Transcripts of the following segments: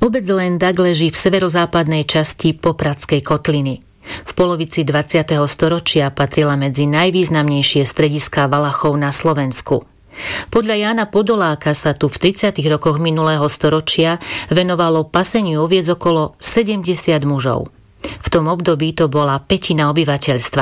Obec Lendak leží v severozápadnej časti Popradskej kotliny. V polovici 20. storočia patrila medzi najvýznamnejšie strediská Valachov na Slovensku. Podľa Jána Podoláka sa tu v 30. rokoch minulého storočia venovalo paseniu oviec okolo 70 mužov. V tom období to bola pätina obyvateľstva.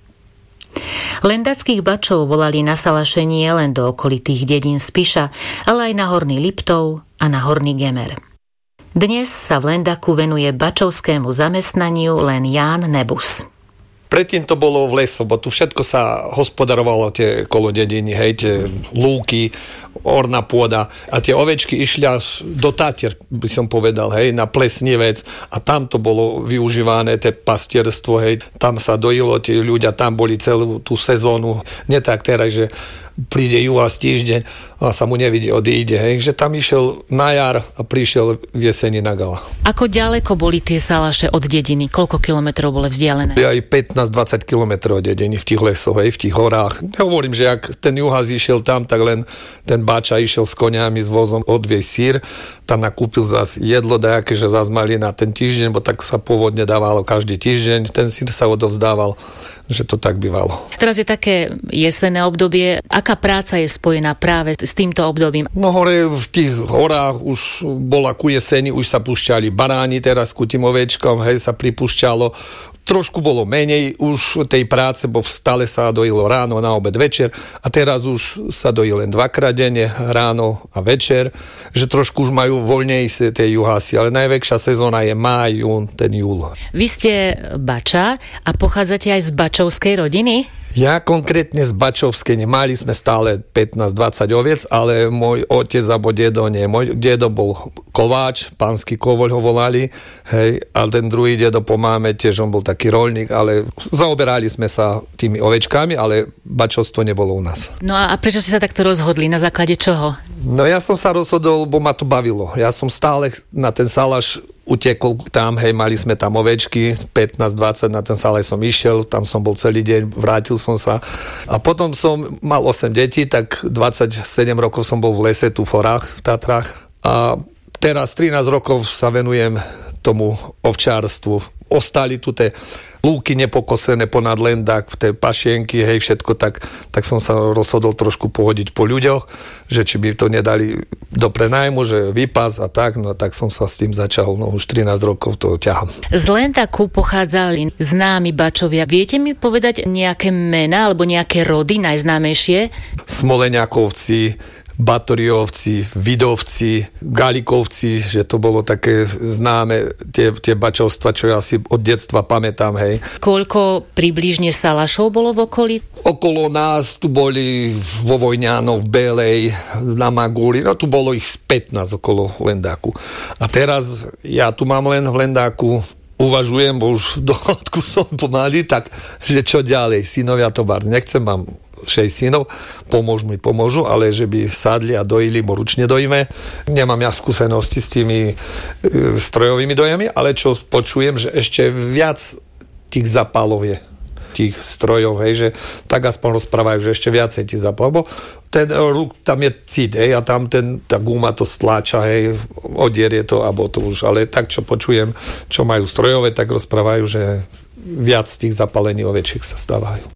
Lendackých bačov volali na salašenie len do okolitých dedín Spiša, ale aj na Horný Liptov a na Horný Gemer. Dnes sa v Lendaku venuje bačovskému zamestnaniu len Ján Nebus. Predtým to bolo v leso, bo tu všetko sa hospodarovalo, tie kolo dediny, hej, tie lúky, orná pôda a tie ovečky išli až do Tatier, by som povedal, hej, na Plesnivec a tam to bolo využívané, tie pastierstvo, hej, tam sa dojilo, tí ľudia tam boli celú tú sezónu, nie tak teraz, že príde juhas týždeň a sa mu nevidí, odíde, hej, že tam išiel na jar a prišiel v jeseni na gala. Ako ďaleko boli tie salaše od dediny? Koľko kilometrov boli vzdialené? Aj 15-20 kilometrov od dediny v tých lesoch, hej, v tých horách. Ja hovorím, že ak ten juhas išiel tam, tak len ten báča išiel s koniami, s vozom, odviezť sír, tam nakúpil zase jedlo dajaké, že zase mali na ten týždeň, bo tak sa pôvodne dávalo každý týždeň, ten sír sa odovzdával, že to tak bývalo. Teraz je také jesenné obdobie. Aká práca je spojená práve s týmto obdobím? No hore v tých horách už bola ku jeseni, už sa púšťali baráni, teraz ku tým ovečkom, hej, sa pripúšťalo. Trošku bolo menej už tej práce, bo stále sa dojilo ráno, na obed, večer a teraz už sa dojí len dvakrát denne, ráno a večer, že trošku už majú voľnejšie tie juhasy, ale najväčšia sezóna je máj, jún, ten júl. Vy ste bača a pochádzate aj z bačovskej rodiny? Ja konkrétne z Bačovskej, mali sme stále 15-20 oviec, ale môj otec alebo dedo nie. Môj dedo bol kováč, pánsky kovoľ ho volali, hej, a ten druhý dedo po máme tiež, on bol taký roľník, ale zaoberali sme sa tými ovečkami, ale bačovstvo nebolo u nás. No a prečo ste sa takto rozhodli? Na základe čoho? No ja som sa rozhodol, bo ma to bavilo. Ja som stále na ten salaš utekol tam, hej, mali sme tam ovečky, 15-20, na ten salaj som išiel, tam som bol celý deň, vrátil som sa a potom som mal 8 detí, tak 27 rokov som bol v lese, tu v horách, v Tatrách a teraz 13 rokov sa venujem tomu ovčárstvu. Ostali tu tie lúky nepokosené ponad Lendak, tie pašienky, hej, všetko, tak som sa rozhodol trošku pohodiť po ľuďoch, že či by to nedali do prenajmu, že výpas a tak, no tak som sa s tým začal, no už 13 rokov to ťahám. Z Lendaku pochádzali známi bačovia. Viete mi povedať nejaké mená alebo nejaké rody najznámejšie? Smoleňakovci, Batoriovci, Vidovci, Galikovci, že to bolo také známe tie bačovstva, čo ja si od detstva pamätám, hej. Koľko približne salašov bolo v okolí? Okolo nás tu boli vo Vojňánov, v Belej, na Magúri, no tu bolo ich 15 okolo Lendáku. A teraz ja tu mám len v Lendáku, uvažujem, bo už do hĺbku som pomaly, tak že čo ďalej, synovia to bar, nechcem, mám 6 synov, pomôžu, ale že by sadli a dojili, bo ručne dojíme. Nemám ja skúsenosti s tými strojovými dojami, ale čo počujem, že ešte viac tých zapálov je, tých strojov, hej, že tak aspoň rozprávajú, že ešte viacej tých zapálov, bo ten rúk, tam je cít, hej, a tam tá guma to stláča, hej, odierie to, alebo to už, ale tak, čo počujem, čo majú strojové, tak rozprávajú, že viac tých zapálení ovečiek sa stávajú.